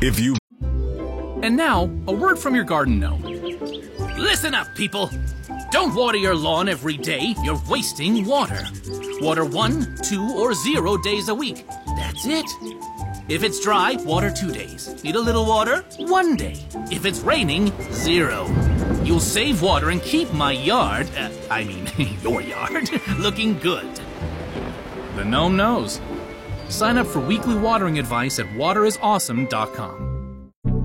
If you... And now, a word from your garden gnome. Listen up, people. Don't water your lawn every day. You're wasting water. Water 1, 2, or 0 days a week. That's it. If it's dry, water 2 days. Need a little water? 1 day. If it's raining, 0. You'll save water and keep my yard, your yard, looking good. The gnome knows. Sign up for weekly watering advice at waterisawesome.com.